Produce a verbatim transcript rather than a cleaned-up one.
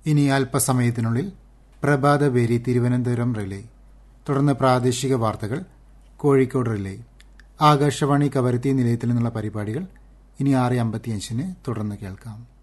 ഇനി അല്പസമയത്തിനുള്ളിൽ പ്രഭാതവേരി തിരുവനന്തപുരം റിലേ, തുടർന്ന് പ്രാദേശിക വാർത്തകൾ കോഴിക്കോട് റിലേ. ആകാശവാണി കവരത്തി നിലയത്തിൽ നിന്നുള്ള പരിപാടികൾ ഇനി ആറ് അമ്പത്തിയഞ്ചിന് തുടർന്ന് കേൾക്കാം.